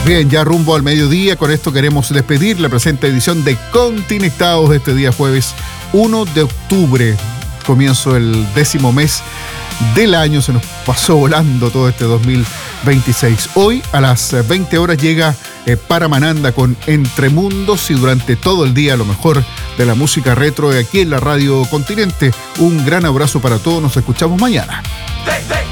Bien, ya rumbo al mediodía, con esto queremos despedir la presente edición de Continectados de este día jueves 1 de octubre, comienzo el 10º mes del año, se nos pasó volando todo este 2026. Hoy a las 20 horas llega Paramananda con Entre Mundos y durante todo el día lo mejor de la música retro aquí en la Radio Continente. Un gran abrazo para todos, nos escuchamos mañana.